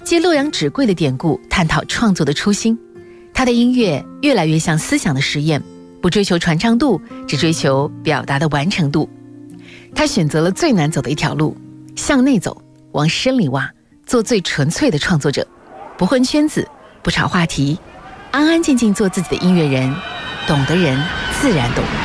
借洛阳纸贵的典故探讨创作的初心。他的音乐越来越像思想的实验，不追求传唱度，只追求表达的完成度。他选择了最难走的一条路，向内走，往深里挖，做最纯粹的创作者，不混圈子，不炒话题，安安静静做自己的音乐人，懂的人自然懂。